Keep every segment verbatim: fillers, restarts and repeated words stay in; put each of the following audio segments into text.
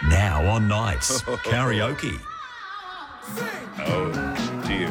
Now on Nights, karaoke. Oh, dear.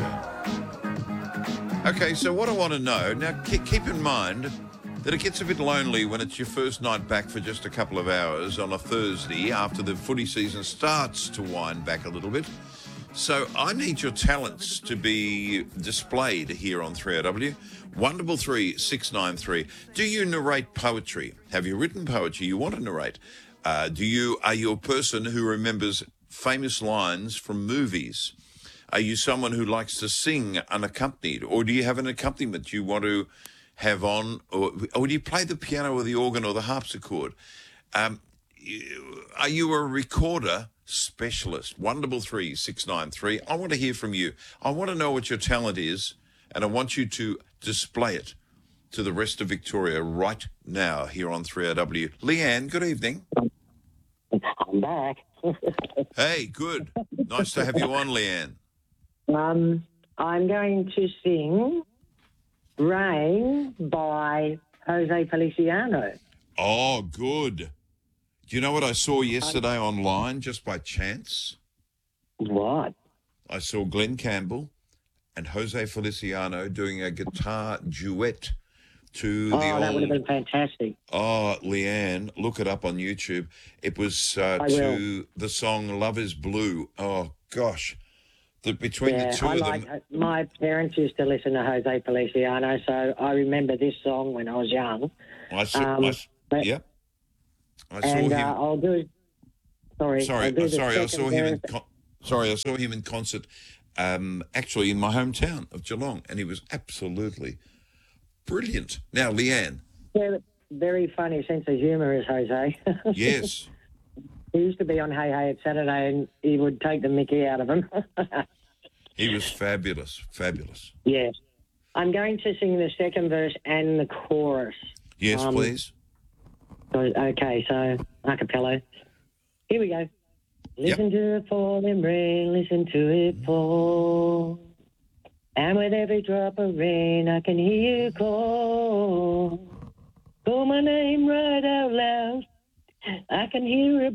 Okay, so what I want to know, now keep, keep in mind that it gets a bit lonely when it's your first night back for just a couple of hours on a Thursday after the footy season starts to wind back a little bit. So I need your talents to be displayed here on three R W. one double three six nine three. Do you narrate poetry? Have you written poetry you want to narrate? Uh, do you are you a person who remembers famous lines from movies? Are you someone who likes to sing unaccompanied, or do you have an accompaniment you want to have on, or, or do you play the piano or the organ or the harpsichord? Um, are you a recorder specialist? one double three six nine three. I want to hear from you. I want to know what your talent is, and I want you to display it to the rest of Victoria right now here on three R W. Leanne, good evening. I'm back. Hey, good. Nice to have you on, Leanne. Um, I'm going to sing Rain by Jose Feliciano. Oh, good. Do you know what I saw yesterday online just by chance? What? I saw Glenn Campbell and Jose Feliciano doing a guitar duet to Oh, the old... that would have been fantastic. Oh, Leanne, look it up on YouTube. It was uh, I to will. the song Love is Blue. Oh, gosh. The, between Yeah, the two I of like, them... my parents used to listen to Jose Feliciano, so I remember this song when I was young. I saw... Um, I, but- yep. I saw and him... uh, I'll do... Sorry. Sorry, I'll do uh, the sorry, I second saw him in... verse. Con- sorry, I saw him in concert um, actually in my hometown of Geelong, and he was absolutely brilliant. Now, Leanne... Yeah, very funny sense of humour is Jose. Yes. He used to be on Hey Hey It's Saturday and he would take the mickey out of him. He was fabulous, fabulous. Yes. I'm going to sing the second verse and the chorus. Yes, Um, please. Okay, so a cappella. Here we go. Listen to the falling rain, listen to it fall. And with every drop of rain, I can hear you call. Call my name right out loud. I can hear it